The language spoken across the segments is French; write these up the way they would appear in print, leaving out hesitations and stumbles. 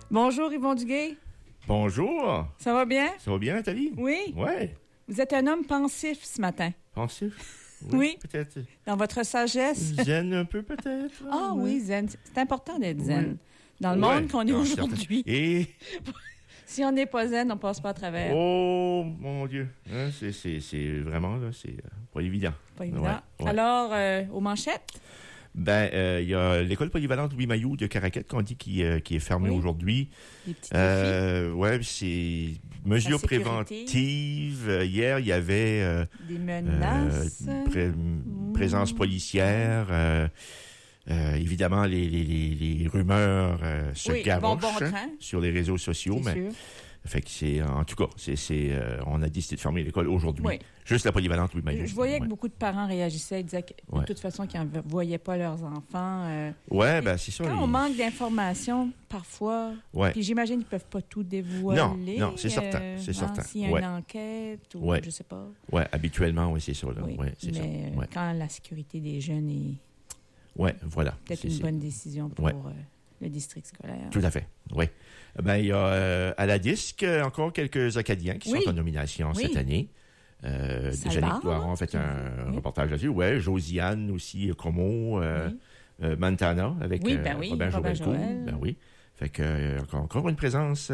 Bonjour, Yvon Duguay. Bonjour. Ça va bien? Ça va bien, Nathalie? Oui. Ouais. Vous êtes un homme pensif ce matin. Pensif? Oui. Peut-être. Dans votre sagesse. Zen un peu, peut-être. Ah ouais. oui, zen. C'est important d'être zen. Oui. Dans le monde qu'on est aujourd'hui. Et... Si on n'est pas zen, on passe pas à travers. Oh, mon Dieu. Hein, c'est vraiment, là, c'est pas évident. Pas évident. Ouais. Alors, aux manchettes? Ben, il y a l'école polyvalente Louis Mailloux de Caraquette qu'on dit qui est fermée aujourd'hui. Des petits défis. Ouais, c'est mesures préventives. Hier, il y avait des menaces. Présence policière. Évidemment, les rumeurs se garochent sur les réseaux sociaux, mais sûr. Fait que c'est, en tout cas, on a décidé de fermer l'école aujourd'hui. Oui. Juste la polyvalente, oui, Je voyais que beaucoup de parents réagissaient, ils disaient que, de toute façon qu'ils ne voyaient pas leurs enfants. Ben c'est ça. Quand on manque d'informations, parfois, puis j'imagine qu'ils ne peuvent pas tout dévoiler. Non, c'est certain, c'est certain. S'il y a une enquête ou je ne sais pas. Oui, habituellement, oui, c'est ça. Là. Oui, c'est mais ça. quand la sécurité des jeunes est... Oui, voilà. Peut-être une bonne décision pour le district scolaire. Tout à fait, oui. Ben, il y a à la disque encore quelques Acadiens qui sont en nomination cette année. Jannick Doiron a fait un reportage là-dessus. Oui, Josiane aussi, Como, Montana avec Robin Joël. Ben oui. Fait que encore une présence...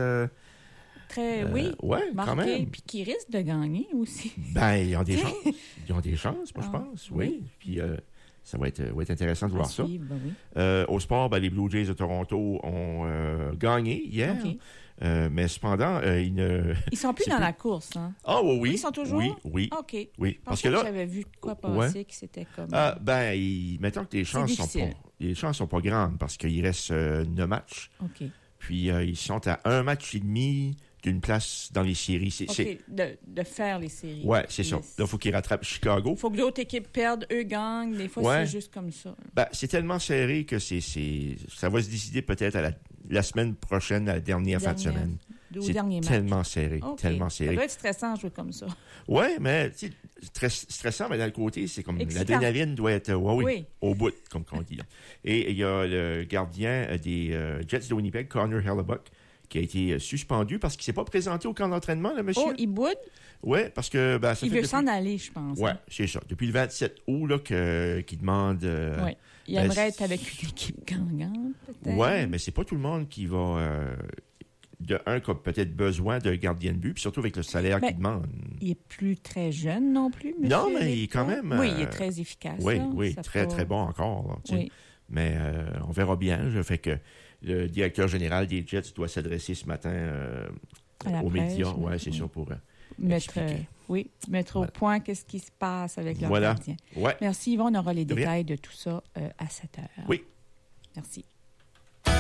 très, marquée, quand même. Puis qui risque de gagner aussi. Ben, ils ont des chances. Ils ont des chances, moi, je pense. Oui. Puis... ça va être intéressant de voir ça. Au sport, les Blue Jays de Toronto ont gagné hier. Okay. Mais cependant, ils sont plus dans la course, hein? Ah oui. Ils sont toujours? Oui. OK. Oui. Parce que là, j'avais vu de quoi passer que c'était comme... mettons que les chances sont pas grandes parce qu'il reste 9 matchs. OK. Puis ils sont à un match et demi d'une place dans les séries. De faire les séries. Oui, c'est ça. Là, il faut qu'ils rattrapent Chicago. Il faut que d'autres équipes perdent, eux gagnent. Des fois, c'est juste comme ça. Ben, c'est tellement serré que ça va se décider peut-être à la semaine prochaine, à la dernière fin de semaine. C'est tellement serré, tellement serré. Ça doit être stressant de jouer comme ça. Oui, mais très stressant, mais d'un côté, c'est comme l'adrénaline doit être au bout, comme on dit. Et il y a le gardien des Jets de Winnipeg, Connor Hellebuck, qui a été suspendu parce qu'il ne s'est pas présenté au camp d'entraînement, le monsieur. Oh, il boude? Oui, parce que... il veut s'en aller, je pense. Oui, c'est ça. Depuis le 27 août, là, qu'il demande... il aimerait être avec une équipe gagnante, peut-être. Oui, mais c'est pas tout le monde qui va... qui a peut-être besoin d'un gardien de but, puis surtout avec le salaire qu'il demande. Il est plus très jeune non plus, monsieur. Non, mais il est quand même... Oui, il est très efficace. Oui, très bon encore. Là, mais on verra bien. Fait que le directeur général des Jets doit s'adresser ce matin aux médias. Oui, c'est ça, pour mettre au point qu'est-ce qui se passe avec leur gardien. Merci, Yvon. On aura les détails de tout ça à 7 heures. Oui. Merci.